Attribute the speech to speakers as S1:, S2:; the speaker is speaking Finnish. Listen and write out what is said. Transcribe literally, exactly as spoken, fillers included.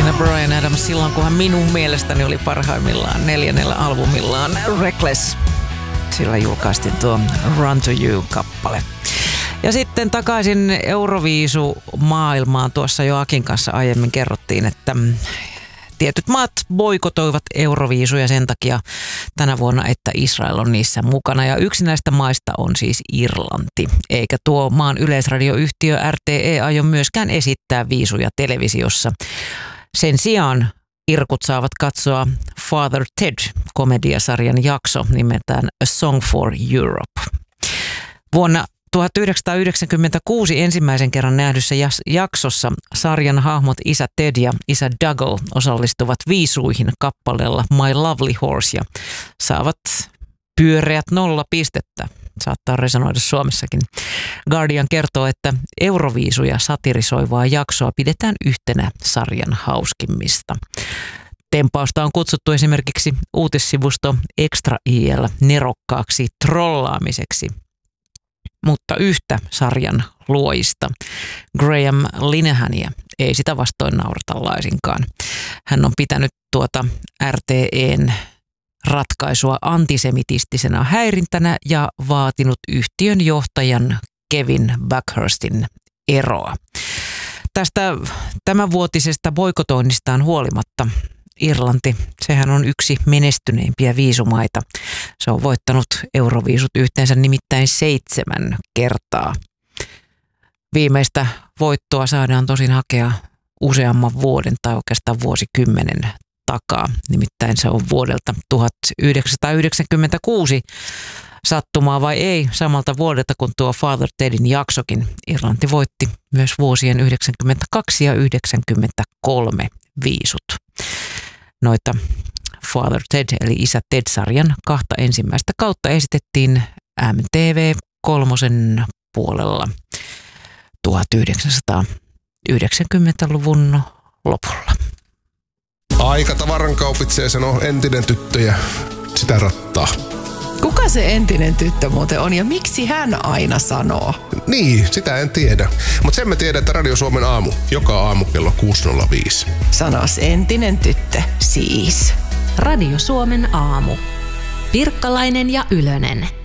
S1: ja Bryan Adams silloin, kun hän minun mielestäni oli parhaimmillaan neljännellä albumillaan Reckless. Sillä julkaistiin tuo Run to You-kappale. Ja sitten takaisin Euroviisu-maailmaan. Tuossa jo Akin kanssa aiemmin kerrottiin, että tietyt maat boikotoivat Euroviisuja sen takia tänä vuonna, että Israel on niissä mukana. Ja yksi näistä maista on siis Irlanti. Eikä tuo maan yleisradioyhtiö R T E aio myöskään esittää viisuja televisiossa. Sen sijaan irkut saavat katsoa Father Ted-komediasarjan jakso nimeltään A Song for Europe. Vuonna tuhatyhdeksänsataayhdeksänkymmentäkuusi ensimmäisen kerran nähdyssä jaksossa sarjan hahmot isä Ted ja isä Dougal osallistuvat viisuihin kappaleella My Lovely Horse ja saavat pyöreät nolla pistettä. Saattaa resonoida Suomessakin. Guardian kertoo, että Euroviisuja satirisoivaa jaksoa pidetään yhtenä sarjan hauskimmista. Tempausta on kutsuttu esimerkiksi uutissivusto Extra I L nerokkaaksi trollaamiseksi. Mutta yhtä sarjan luojista, Graham Linehania, ei sitä vastoin naurata laisinkaan. Hän on pitänyt tuota R T E:n ratkaisua antisemitistisena häirintänä ja vaatinut yhtiön johtajan Kevin Buckhurstin eroa. Tästä tämänvuotisesta boikotoinnistaan huolimatta Irlanti, sehän on yksi menestyneimpiä viisumaita. Se on voittanut Euroviisut yhteensä nimittäin seitsemän kertaa. Viimeistä voittoa saadaan tosin hakea useamman vuoden tai oikeastaan vuosikymmenen takaa. Nimittäin se on vuodelta tuhatyhdeksänsataayhdeksänkymmentäkuusi. Sattumaa vai ei, samalta vuodelta kuin tuo Father Tedin jaksokin. Irlanti voitti myös vuosien yhdeksänkymmentäkaksi ja yhdeksänkymmentäkolme viisut. Noita Father Ted eli Isä Ted-sarjan kahta ensimmäistä kautta esitettiin M T V kolmosen puolella tuhatyhdeksänsataayhdeksänkymmentäluvun lopulla.
S2: Aika tavaran kaupitsee, sanoo entinen tyttö ja sitä rattaa.
S3: Kuka se entinen tyttö muuten on ja miksi hän aina sanoo?
S2: Niin, sitä en tiedä. Mutta sen mä tiedän, että Radio Suomen aamu, joka aamu kello kuusi nolla viisi.
S3: Sanos entinen tyttö, siis.
S4: Radio Suomen aamu. Pirkkalainen ja Ylönen.